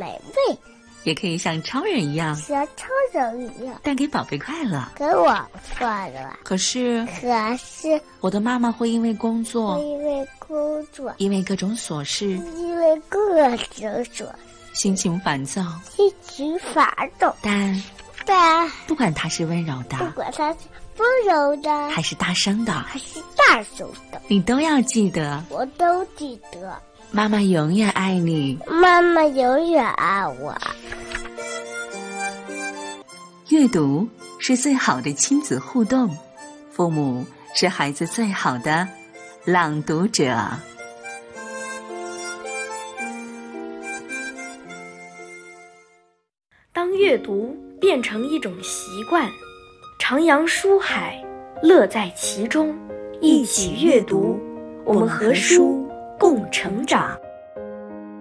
美味， 也可以像超人一样， 像超人一样带给宝贝快乐。 给我快乐。 可是我的妈妈会因为工作，因为各种琐事，心情烦躁，但不管她是温柔的，还是大声的，你都要记得， 我都记得。 妈妈永远爱你， 妈妈永远爱我。 阅读是最好的亲子互动，父母是孩子最好的朗读者。 当阅读变成一种习惯，徜徉书海，乐在其中，一起阅读，我们和书共成长。